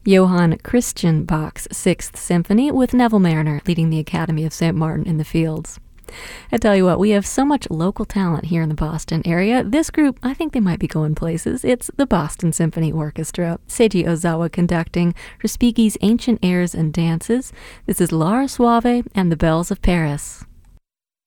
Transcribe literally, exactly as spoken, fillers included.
Johann Christian Bach's Sixth Symphony, with Neville Marriner leading the Academy of Saint Martin in the Fields. I tell you what, we have so much local talent here in the Boston area. This group, I think they might be going places. It's the Boston Symphony Orchestra. Seiji Ozawa conducting Respighi's Ancient Airs and Dances. This is Lara Soave and the Bells of Paris.